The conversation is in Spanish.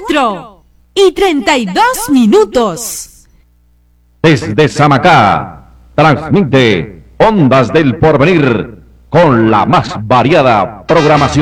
4:32. Desde Samacá, transmite Ondas del Porvenir con la más variada programación.